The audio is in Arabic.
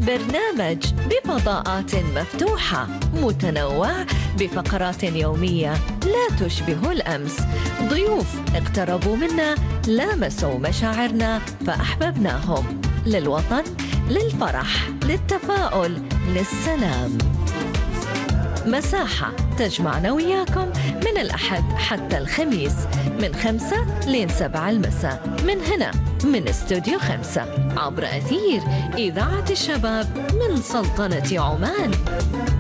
برنامج بفضاءات مفتوحة متنوع بفقرات يومية لا تشبه الأمس. ضيوف اقتربوا منا، لامسوا مشاعرنا فأحببناهم. للوطن، للفرح، للتفاؤل، للسلام. مساحة تجمعنا وياكم من الأحد حتى الخميس من 5 ل 7 المساء، من هنا من استوديو 5 عبر أثير إذاعة الشباب من سلطنة عمان.